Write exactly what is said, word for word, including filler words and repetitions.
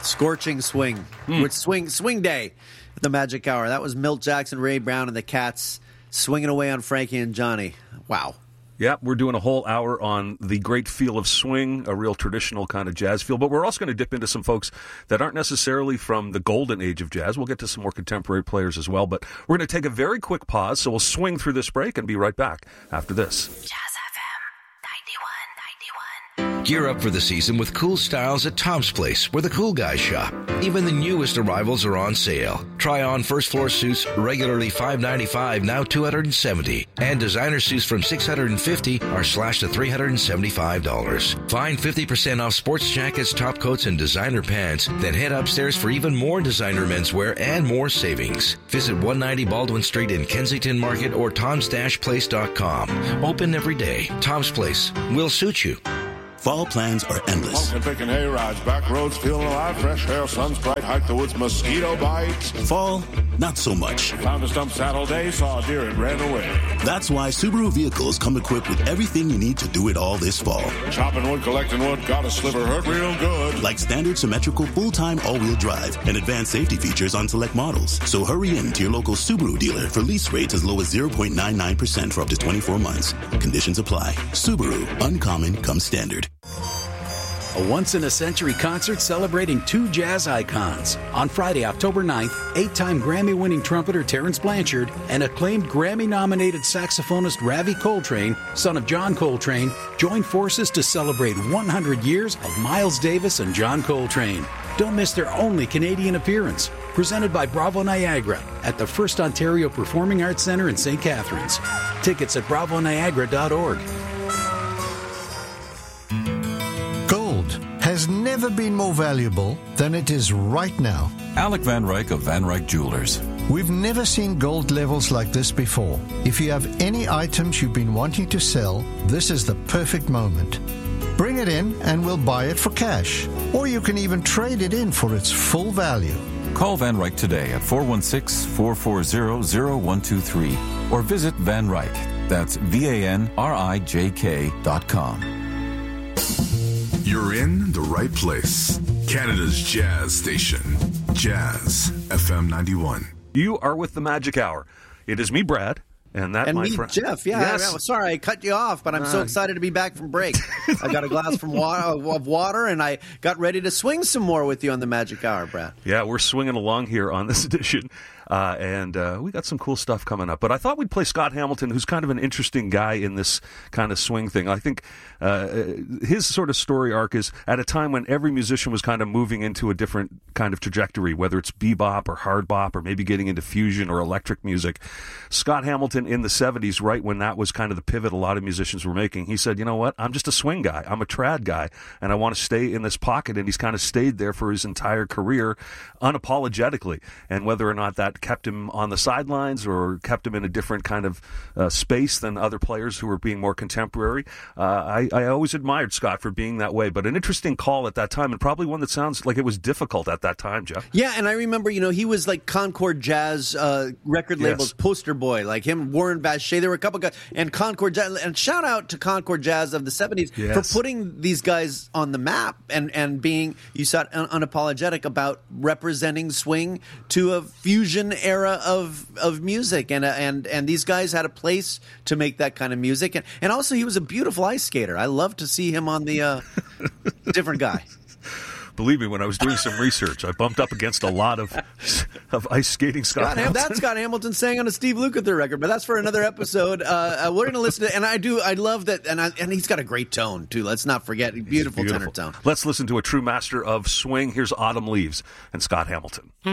Scorching Swing. Mm. With swing swing day at the Magic Hour. That was Milt Jackson, Ray Brown, and the Cats swinging away on Frankie and Johnny. Wow. Yeah, we're doing a whole hour on the great feel of swing, a real traditional kind of jazz feel. But we're also going to dip into some folks that aren't necessarily from the golden age of jazz. We'll get to some more contemporary players as well. But we're going to take a very quick pause, so we'll swing through this break and be right back after this. Jazz F M ninety-one ninety-one. Gear up for the season with cool styles at Tom's Place, where the cool guys shop. Even the newest arrivals are on sale. Try on first floor suits, regularly five ninety-five, now two hundred seventy, and designer suits from six hundred fifty are slashed to three hundred seventy-five dollars. Find fifty percent off sports jackets, top coats, and designer pants. Then head upstairs for even more designer menswear and more savings. Visit one ninety Baldwin Street in Kensington Market or toms dash place dot com. Open every day. Tom's Place will suit you. Fall plans are endless. Smoking, picking hay rides, back roads, feeling alive, fresh air, sun's bright, hike the woods, mosquito bites. Fall, not so much. Found a stump saddle day, saw a deer and ran away. That's why Subaru vehicles come equipped with everything you need to do it all this fall. Chopping wood, collecting wood, got a sliver, hurt real good. Like standard symmetrical full-time all-wheel drive and advanced safety features on select models. So hurry in to your local Subaru dealer for lease rates as low as zero point nine nine percent for up to twenty-four months. Conditions apply. Subaru, uncommon comes standard. A once-in-a-century concert celebrating two jazz icons. On Friday, October ninth, eight-time Grammy-winning trumpeter Terrence Blanchard and acclaimed Grammy-nominated saxophonist Ravi Coltrane, son of John Coltrane, join forces to celebrate one hundred years of Miles Davis and John Coltrane. Don't miss their only Canadian appearance. Presented by Bravo Niagara at the First Ontario Performing Arts Centre in Saint Catharines. Tickets at bravo niagara dot org. Has never been more valuable than it is right now. Alec Van Ryk of Van Ryk Jewelers. We've never seen gold levels like this before. If you have any items you've been wanting to sell, this is the perfect moment. Bring it in and we'll buy it for cash. Or you can even trade it in for its full value. Call Van Ryk today at four one six, four four zero, zero one two three or visit Van Ryk. That's V A N R I J K dot com. You're in the right place. Canada's jazz station. Jazz F M ninety-one. You are with the Magic Hour. It is me, Brad. And that, and my me, friend, Jeff. Yeah, yes. I, sorry I cut you off, but I'm uh, so excited to be back from break. I got a glass from water, of water, and I got ready to swing some more with you on the Magic Hour, Brad. Yeah, we're swinging along here on this edition, uh, and uh, we got some cool stuff coming up. But I thought we'd play Scott Hamilton, who's kind of an interesting guy in this kind of swing thing. I think uh, his sort of story arc is at a time when every musician was kind of moving into a different kind of trajectory, whether it's bebop or hard bop or maybe getting into fusion or electric music. Scott Hamilton in the seventies, right when that was kind of the pivot a lot of musicians were making, he said, you know what, I'm just a swing guy. I'm a trad guy, and I want to stay in this pocket. And he's kind of stayed there for his entire career unapologetically. And whether or not that kept him on the sidelines or kept him in a different kind of uh, space than other players who were being more contemporary, uh, I, I always admired Scott for being that way. But an interesting call at that time, and probably one that sounds like it was difficult at that time, Jeff. Yeah, and I remember, you know, he was like Concord Jazz uh, record label's yes. poster boy, like him, Warren Bache. There were a couple guys, and Concord Jazz, and shout out to Concord Jazz of the seventies yes. for putting these guys on the map and, and being, you said, un- unapologetic about representing swing to a fusion era of of music, and uh, and and these guys had a place to make that kind of music, and and also he was a beautiful ice skater. I love to see him on the uh, different guy. Believe me, when I was doing some research, I bumped up against a lot of of ice skating Scott, Scott Hamilton. That's Scott Hamilton sang on a Steve Lukather record, but that's for another episode. Uh, uh, we're going to listen to, and I do, I love that, and I, and he's got a great tone too. Let's not forget, beautiful, beautiful tenor tone. Let's listen to a true master of swing. Here's Autumn Leaves and Scott Hamilton.